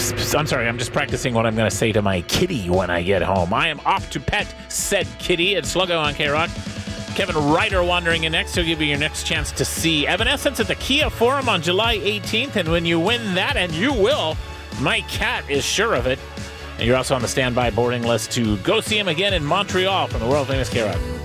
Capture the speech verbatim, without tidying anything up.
I'm sorry, I'm just practicing what I'm going to say to my kitty when I get home. I am off to pet said kitty at Sluggo on K-Rock. Kevin Ryder wandering in next. He'll give you your next chance to see Evanescence at the Kia Forum on July eighteenth. And when you win that, and you will, my cat is sure of it. And you're also on the standby boarding list to go see him again in Montreal from the world famous K-Rock.